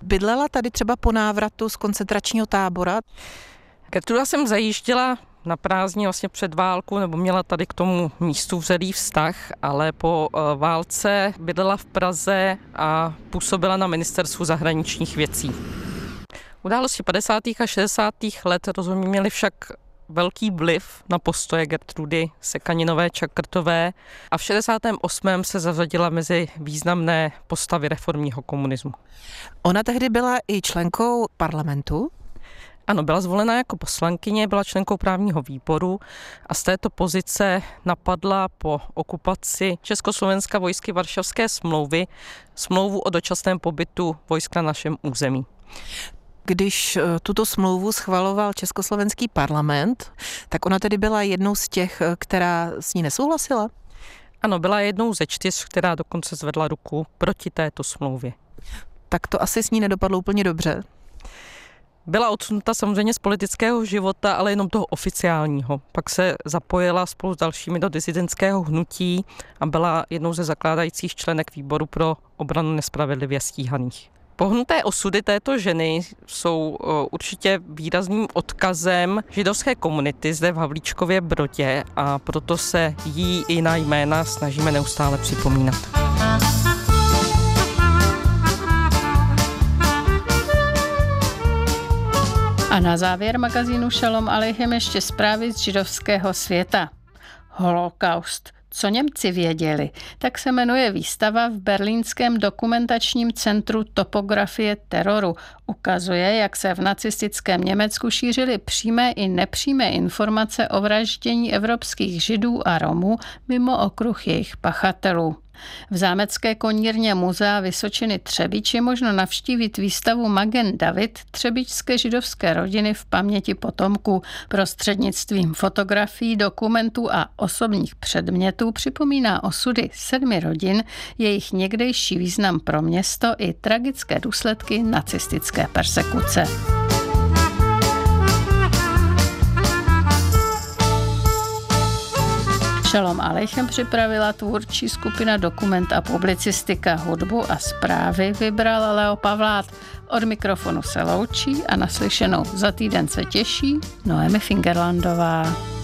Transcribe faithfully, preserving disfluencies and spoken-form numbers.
Bydlela tady třeba po návratu z koncentračního tábora? Gertruda jsem zajížděla na prázdně vlastně před válkou, nebo měla tady k tomu místu vřelý vztah, ale po válce bydlela v Praze a působila na ministerstvu zahraničních věcí. Události padesátých a šedesátých let rozhodně měly však velký vliv na postoje Gertrudy Sekaninové Čakrtové a v šedesátém osmém se zařadila mezi významné postavy reformního komunismu. Ona tehdy byla i členkou parlamentu? Ano, byla zvolena jako poslankyně, byla členkou právního výboru a z této pozice napadla po okupaci Československa vojsky Varšavské smlouvy smlouvu o dočasném pobytu vojsk na našem území. Když tuto smlouvu schvaloval československý parlament, tak ona tedy byla jednou z těch, která s ní nesouhlasila? Ano, byla jednou ze čtyř, která dokonce zvedla ruku proti této smlouvě. Tak to asi s ní nedopadlo úplně dobře. Byla odsunuta samozřejmě z politického života, ale jenom toho oficiálního. Pak se zapojila spolu s dalšími do disidentského hnutí a byla jednou ze zakládajících členek výboru pro obranu nespravedlivě stíhaných. Pohnuté osudy této ženy jsou určitě výrazným odkazem židovské komunity zde v Havlíčkově Brodě a proto se jí i na jména snažíme neustále připomínat. A na závěr magazínu Shalom Aleichem ještě zprávy z židovského světa. Holokaust. Co Němci věděli? Tak se jmenuje výstava v berlínském dokumentačním centru Topografie teroru. Ukazuje, jak se v nacistickém Německu šířily přímé i nepřímé informace o vraždění evropských Židů a Romů mimo okruh jejich pachatelů. V zámecké konírně muzea Vysočiny Třebíč je možno navštívit výstavu Magen David třebíčské židovské rodiny v paměti potomků. Prostřednictvím fotografií, dokumentů a osobních předmětů připomíná osudy sedmi rodin, jejich někdejší význam pro město i tragické důsledky nacistické persekuce. Shalom Aleichem připravila tvůrčí skupina Dokument a publicistika, hudbu a zprávy vybral Leo Pavlát. Od mikrofonu se loučí a naslyšenou za týden se těší Noemi Fingerlandová.